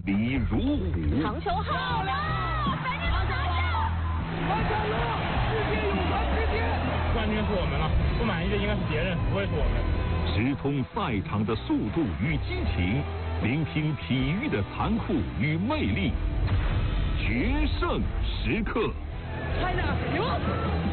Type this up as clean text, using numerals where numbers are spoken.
离如虎。 长球好了，赶紧拿下！ 完成了，世界有传之天。 冠军是我们了，不满意的应该是别人，不会是我们。 直通赛场的速度与激情，聆听体育的残酷与魅力，决胜时刻。 China 赢！